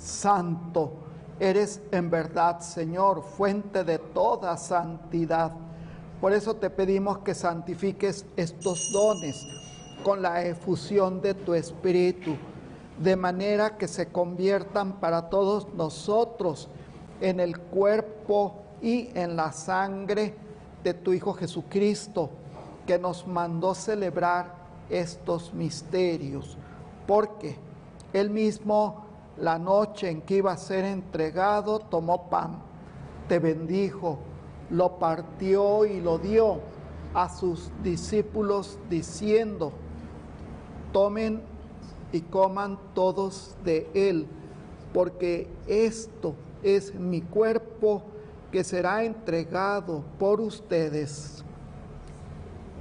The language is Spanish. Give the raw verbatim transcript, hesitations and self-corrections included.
santo. Eres en verdad, Señor, fuente de toda santidad. Por eso te pedimos que santifiques estos dones con la efusión de tu Espíritu, de manera que se conviertan para todos nosotros en el cuerpo y en la sangre de tu Hijo Jesucristo, que nos mandó celebrar estos misterios. Porque Él mismo, la noche en que iba a ser entregado, tomó pan, te bendijo, lo partió y lo dio a sus discípulos diciendo: tomen y coman todos de él, porque esto es mi cuerpo que será entregado por ustedes.